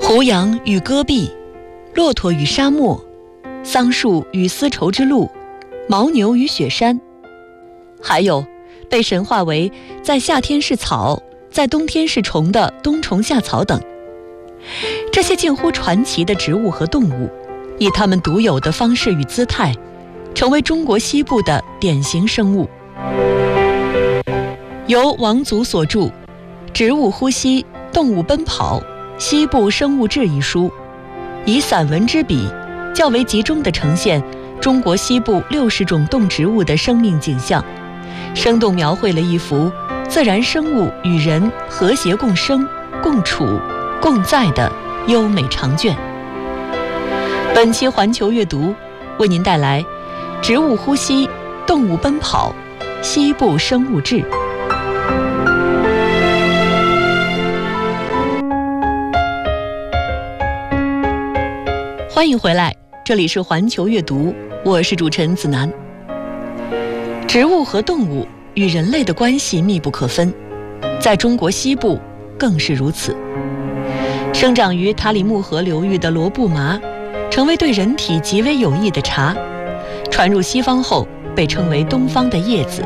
胡杨与戈壁，骆驼与沙漠，桑树与丝绸之路，牦牛与雪山，还有被神化为在夏天是草，在冬天是虫的冬虫夏草等。这些近乎传奇的植物和动物，以它们独有的方式与姿态，成为中国西部的典型生物。由王祖所著《植物呼吸，动物奔跑，西部生物志》一书，以散文之笔，较为集中地呈现中国西部60种动植物的生命景象，生动描绘了一幅自然生物与人和谐共生、共处、共在的优美长卷。本期环球阅读为您带来《植物呼吸，动物奔跑，西部生物志》。欢迎回来，这里是环球阅读，我是主持人子楠。植物和动物与人类的关系密不可分，在中国西部更是如此。生长于塔里木河流域的罗布麻，成为对人体极为有益的茶，传入西方后被称为东方的叶子。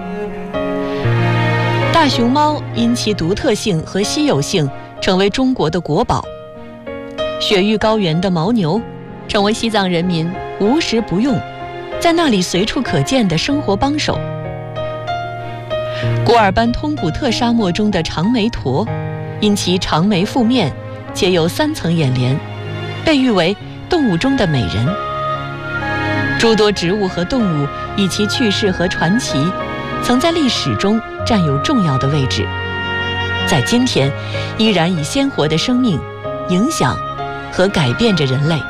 大熊猫因其独特性和稀有性，成为中国的国宝。雪域高原的牦牛，成为西藏人民无时不用，在那里随处可见的生活帮手。古尔班通古特沙漠中的长眉驼，因其长眉覆面且有3层眼帘，被誉为动物中的美人。诸多植物和动物以其趣事和传奇，曾在历史中占有重要的位置，在今天依然以鲜活的生命影响和改变着人类。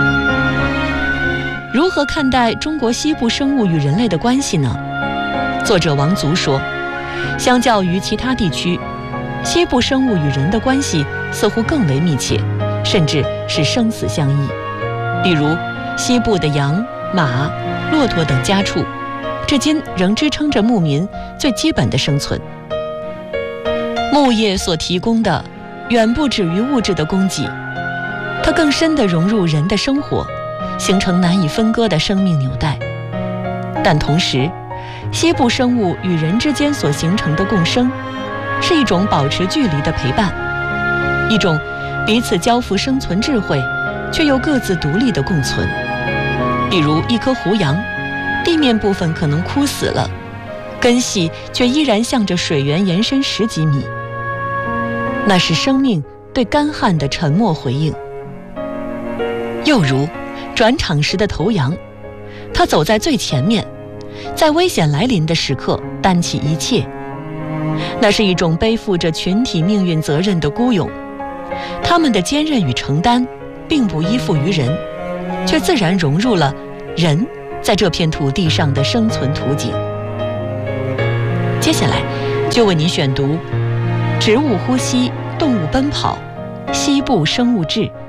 如何看待中国西部生物与人类的关系呢？作者王祖说，相较于其他地区，西部生物与人的关系似乎更为密切，甚至是生死相依。比如西部的羊、马、骆驼等家畜，至今仍支撑着牧民最基本的生存。牧业所提供的远不止于物质的供给，它更深地融入人的生活，形成难以分割的生命纽带。但同时，西部生物与人之间所形成的共生，是一种保持距离的陪伴，一种彼此交付生存智慧，却又各自独立的共存。比如一棵胡杨，地面部分可能枯死了，根系却依然向着水源延伸10几米，那是生命对干旱的沉默回应。又如转场时的头羊，它走在最前面，在危险来临的时刻担起一切，那是一种背负着群体命运责任的孤勇。他们的坚韧与承担并不依附于人，却自然融入了人在这片土地上的生存图景。接下来就为您选读《植物呼吸，动物奔跑，西部生物志》。